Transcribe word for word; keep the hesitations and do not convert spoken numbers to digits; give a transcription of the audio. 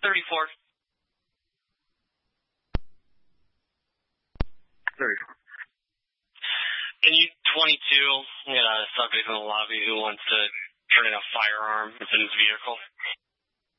thirty-four. thirty-four. In U twenty-two, we got a subject in the lobby who wants to turn in a firearm within his vehicle.